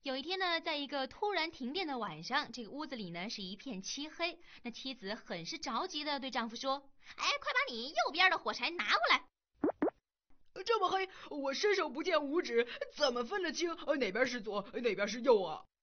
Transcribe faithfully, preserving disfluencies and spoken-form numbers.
有一天呢，在一个突然停电的晚上，这个屋子里呢是一片漆黑。那妻子很是着急的对丈夫说：“哎，快把你右边的火柴拿过来！ 这么黑，我伸手不见五指，怎么分得清哪边是左，哪边是右啊？”